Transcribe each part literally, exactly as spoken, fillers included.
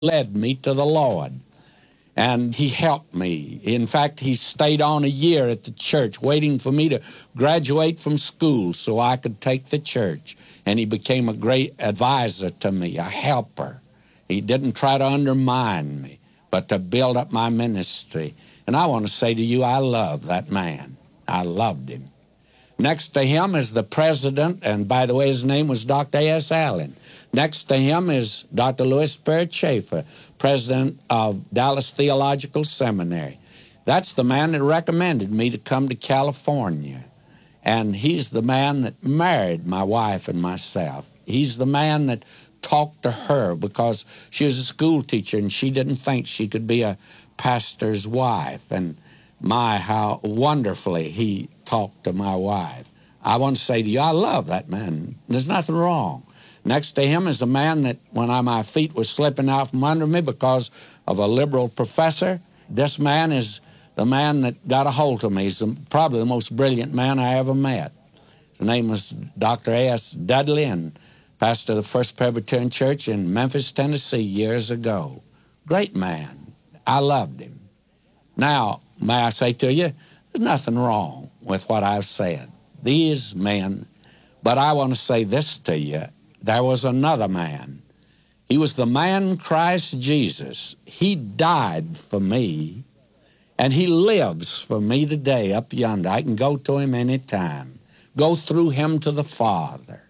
led me to the Lord. And he helped me. In fact, he stayed on a year at the church waiting for me to graduate from school so I could take the church. And he became a great advisor to me, a helper. He didn't try to undermine me, but to build up my ministry. And I want to say to you, I love that man. I loved him. Next to him is the president, and by the way, his name was Doctor A S Allen. Next to him is Doctor Louis Barrett Schaefer, president of Dallas Theological Seminary. That's the man that recommended me to come to California. And he's the man that married my wife and myself. He's the man that talked to her because she was a school teacher and she didn't think she could be a pastor's wife. And my, how wonderfully he talked to my wife. I want to say to you, I love that man. There's nothing wrong. Next to him is a man that when I, my feet were slipping out from under me because of a liberal professor, this man is the man that got a hold of me. He's the, probably the most brilliant man I ever met. His name was Doctor A S Dudley, and pastor of the First Presbyterian Church in Memphis, Tennessee, years ago. Great man. I loved him. Now, may I say to you, there's nothing wrong with what I've said. These men, but I want to say this to you. There was another man. He was the man Christ Jesus. He died for me, and he lives for me today up yonder. I can go to him anytime, go through him to the Father,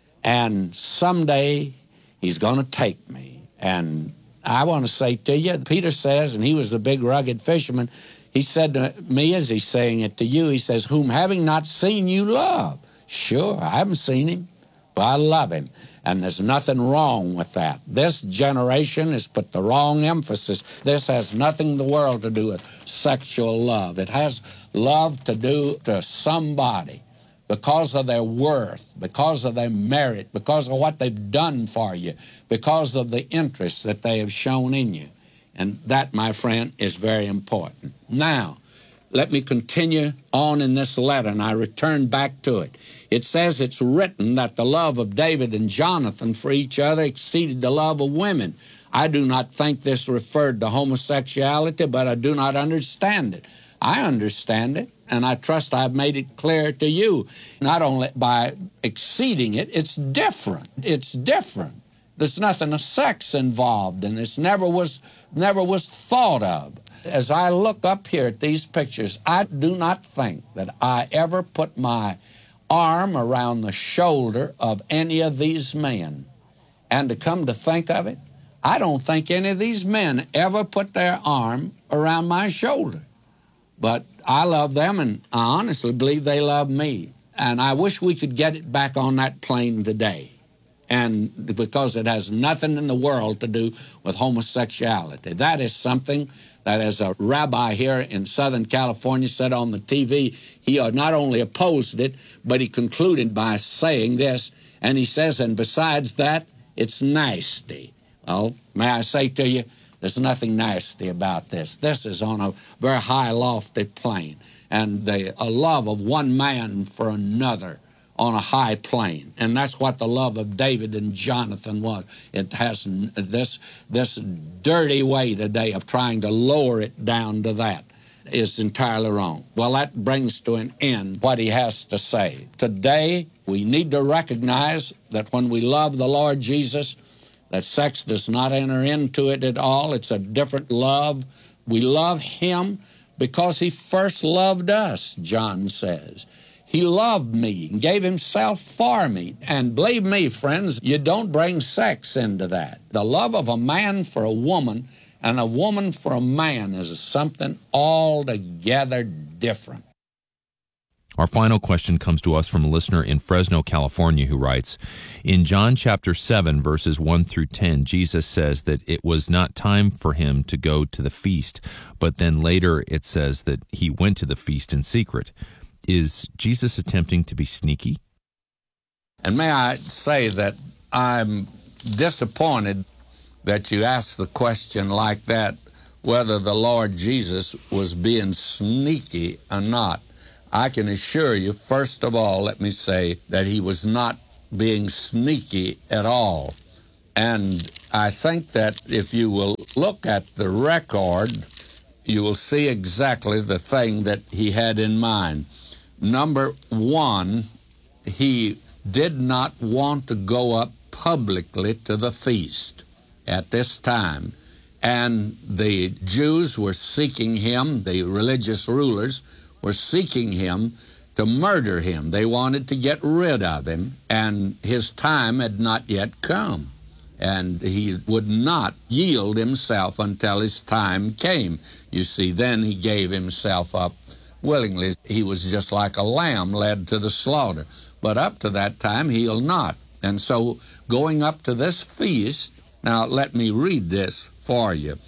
and someday he's going to take me. And I want to say to you, Peter says, and he was the big rugged fisherman, he said to me as he's saying it to you, he says, whom having not seen you love. Sure, I haven't seen him, but I love him. And there's nothing wrong with that. This generation has put the wrong emphasis. This has nothing in the world to do with sexual love. It has love to do to somebody because of their worth, because of their merit, because of what they've done for you, because of the interest that they have shown in you. And that, my friend, is very important. Now, let me continue on in this letter, and I return back to it. It says it's written that the love of David and Jonathan for each other exceeded the love of women. I do not think this referred to homosexuality, but I do not understand it. I understand it, and I trust I've made it clear to you. Not only by exceeding it, it's different. It's different. There's nothing of sex involved, and this never was, never was thought of. As I look up here at these pictures, I do not think that I ever put my arm around the shoulder of any of these men. And to come to think of it, I don't think any of these men ever put their arm around my shoulder. But I love them, and I honestly believe they love me. And I wish we could get it back on that plane today. And because it has nothing in the world to do with homosexuality. That is something that, as a rabbi here in Southern California said on the T V, he not only opposed it, but he concluded by saying this, and he says, and besides that, it's nasty. Well, may I say to you, there's nothing nasty about this. This is on a very high, lofty plane, and the a love of one man for another on a high plane. And that's what the love of David and Jonathan was. It has this, this dirty way today of trying to lower it down to that is entirely wrong. Well, that brings to an end what he has to say. Today, we need to recognize that when we love the Lord Jesus, that sex does not enter into it at all. It's a different love. We love him because he first loved us, John says. He loved me and gave himself for me. And believe me, friends, you don't bring sex into that. The love of a man for a woman and a woman for a man is something altogether different. Our final question comes to us from a listener in Fresno, California, who writes, in John chapter seven, verses one through ten, Jesus says that it was not time for him to go to the feast, but then later it says that he went to the feast in secret. Is Jesus attempting to be sneaky? And may I say that I'm disappointed that you asked the question like that, whether the Lord Jesus was being sneaky or not. I can assure you, first of all, let me say that he was not being sneaky at all. And I think that if you will look at the record, you will see exactly the thing that he had in mind. Number one, he did not want to go up publicly to the feast at this time. And the Jews were seeking him, the religious rulers were seeking him to murder him. They wanted to get rid of him, and his time had not yet come. And he would not yield himself until his time came. You see, then he gave himself up willingly. He was just like a lamb led to the slaughter. But up to that time, he'll not. And so going up to this feast, now let me read this for you.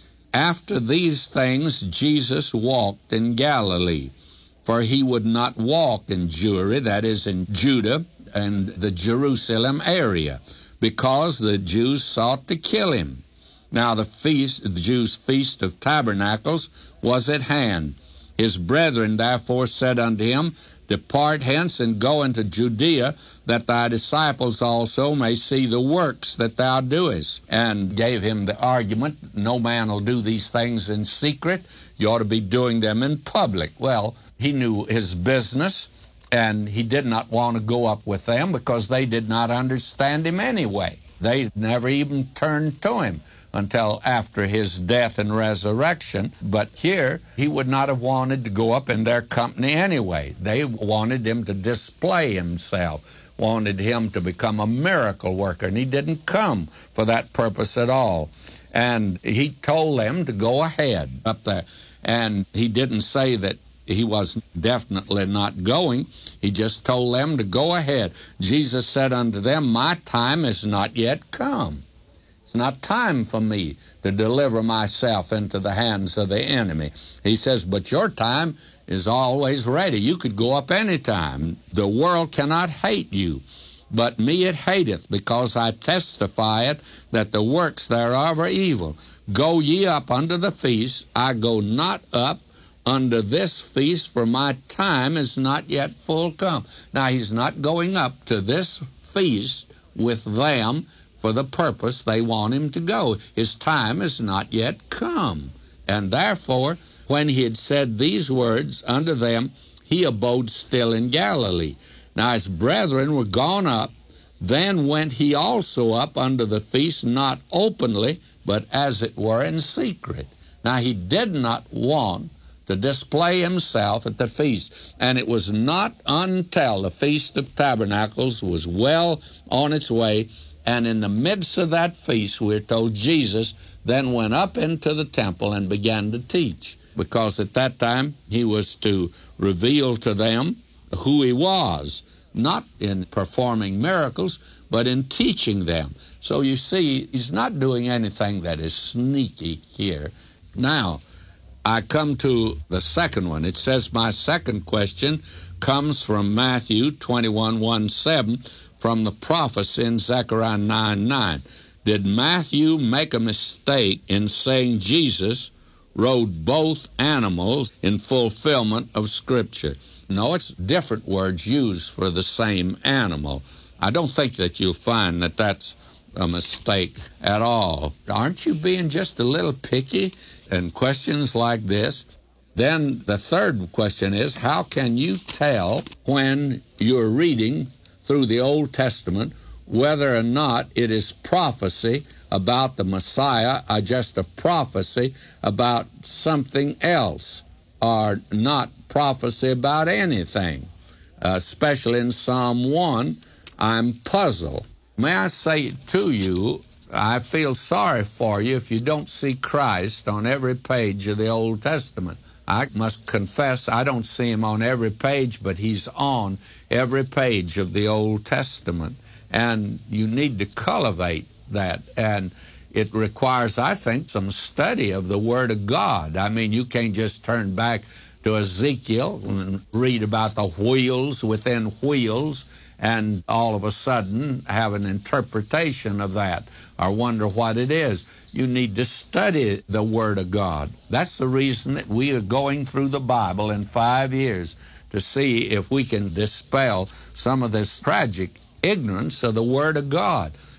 After these things, Jesus walked in Galilee, for he would not walk in Jewry, that is in Judah and the Jerusalem area, because the Jews sought to kill him. Now the feast, the Jews' feast of tabernacles, was at hand. His brethren therefore said unto him, Depart hence and go into Judea, that thy disciples also may see the works that thou doest. And gave him the argument, no man will do these things in secret. You ought to be doing them in public. Well, he knew his business, and he did not want to go up with them because they did not understand him anyway. They never even turned to him until after his death and resurrection. But here, he would not have wanted to go up in their company anyway. They wanted him to display himself, wanted him to become a miracle worker, and he didn't come for that purpose at all. And he told them to go ahead up there. And he didn't say that he was definitely not going. He just told them to go ahead. Jesus said unto them, My time is not yet come. It's not time for me to deliver myself into the hands of the enemy. He says, but your time is always ready. You could go up any time. The world cannot hate you, but me it hateth, because I testify it that the works thereof are evil. Go ye up unto the feast. I go not up unto this feast, for my time is not yet full come. Now, he's not going up to this feast with them for the purpose they want him to go. His time is not yet come. And therefore, when he had said these words unto them, he abode still in Galilee. Now his brethren were gone up. Then went he also up unto the feast, not openly, but as it were in secret. Now he did not want to display himself at the feast. And it was not until the Feast of Tabernacles was well on its way, and in the midst of that feast, we're told Jesus then went up into the temple and began to teach, because at that time he was to reveal to them who he was, not in performing miracles, but in teaching them. So you see, he's not doing anything that is sneaky here. Now, I come to the second one. It says, my second question comes from Matthew twenty-one, one, seven, from the prophecy in Zechariah nine, nine. Did Matthew make a mistake in saying Jesus rode both animals in fulfillment of Scripture? No, it's different words used for the same animal. I don't think that you'll find that that's a mistake at all. Aren't you being just a little picky in questions like this? Then the third question is, how can you tell when you're reading through the Old Testament whether or not it is prophecy about the Messiah or just a prophecy about something else, or not prophecy about anything? Uh, especially in Psalm one, I'm puzzled. May I say to you, I feel sorry for you if you don't see Christ on every page of the Old Testament. I must confess I don't see him on every page, but he's on every page of the Old Testament. And you need to cultivate that. And it requires, I think, some study of the Word of God. I mean, you can't just turn back to Ezekiel and read about the wheels within wheels and all of a sudden have an interpretation of that or wonder what it is. You need to study the Word of God. That's the reason that we are going through the Bible in five years, to see if we can dispel some of this tragic ignorance of the Word of God.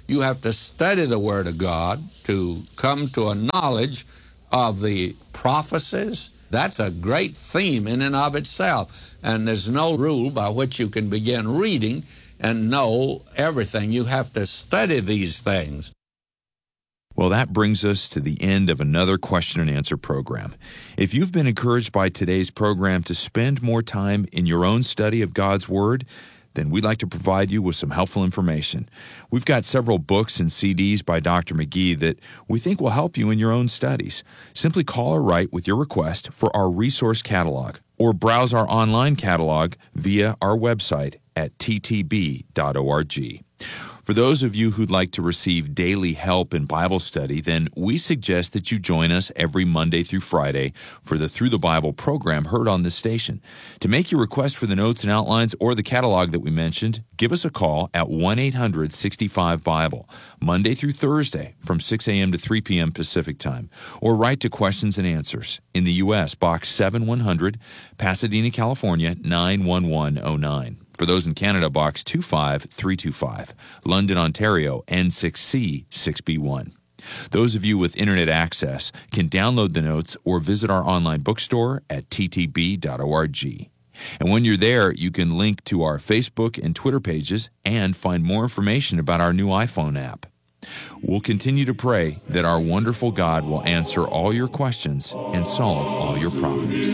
You have to study the Word of God to come to a knowledge of the prophecies. That's a great theme in and of itself. And there's no rule by which you can begin reading and know everything. You have to study these things. Well, that brings us to the end of another question and answer program. If you've been encouraged by today's program to spend more time in your own study of God's Word, then we'd like to provide you with some helpful information. We've got several books and C Ds by Doctor McGee that we think will help you in your own studies. Simply call or write with your request for our resource catalog, or browse our online catalog via our website at t t b dot org. For those of you who'd like to receive daily help in Bible study, then we suggest that you join us every Monday through Friday for the Through the Bible program heard on this station. To make your request for the notes and outlines or the catalog that we mentioned, give us a call at one eight hundred sixty-five Bible, Monday through Thursday from six a.m. to three p.m. Pacific Time, or write to Questions and Answers in the U S, Box seven one hundred, Pasadena, California, nine one one oh nine. For those in Canada, Box two five three two five, London, Ontario, N six C six B one. Those of you with internet access can download the notes or visit our online bookstore at t t b dot org. And when you're there, you can link to our Facebook and Twitter pages and find more information about our new iPhone app. We'll continue to pray that our wonderful God will answer all your questions and solve all your problems.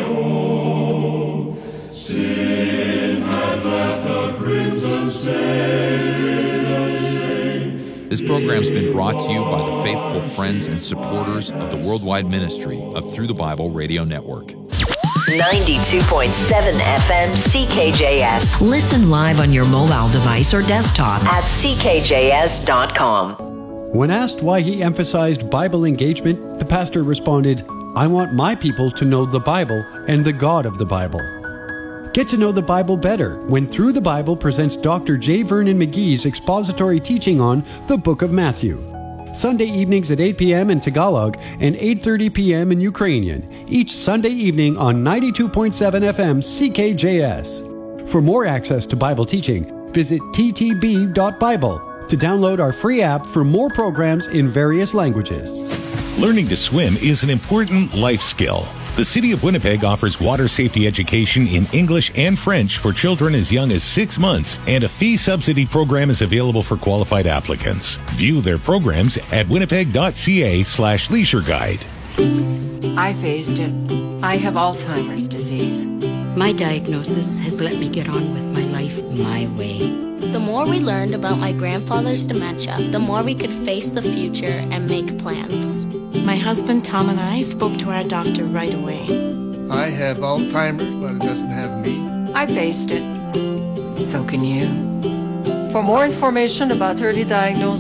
This program's been brought to you by the faithful friends and supporters of the worldwide ministry of Through the Bible Radio Network. ninety-two point seven F M C K J S. Listen live on your mobile device or desktop At c k j s dot com. When asked why he emphasized Bible engagement, the pastor responded, "I want my people to know the Bible and the God of the Bible." Get to know the Bible better when Through the Bible presents Doctor J. Vernon McGee's expository teaching on the Book of Matthew. Sunday evenings at eight p.m. in Tagalog and eight thirty p.m. in Ukrainian, each Sunday evening on ninety-two point seven F M C K J S. For more access to Bible teaching, visit t t b dot bible to download our free app for more programs in various languages. Learning to swim is an important life skill. The City of Winnipeg offers water safety education in English and French for children as young as six months, and a fee subsidy program is available for qualified applicants. View their programs at winnipeg.ca slash leisure guide. I faced it. I have Alzheimer's disease. My diagnosis has let me get on with my life my way. The more we learned about my grandfather's dementia, the more we could face the future and make plans. My husband Tom and I spoke to our doctor right away. I have Alzheimer's, but it doesn't have me. I faced it. So can you. For more information about early diagnosis,